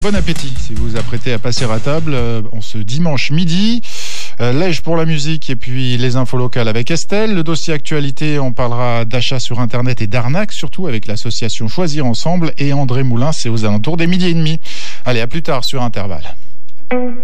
Bon appétit si vous vous apprêtez à passer à table en ce dimanche midi. Lège pour la musique et puis les infos locales avec Estelle. Le dossier actualité, on parlera d'achat sur Internet et d'arnaque, surtout avec l'association Choisir Ensemble et André Moulin, c'est aux alentours des 12h30. Allez, à plus tard sur Intervalle.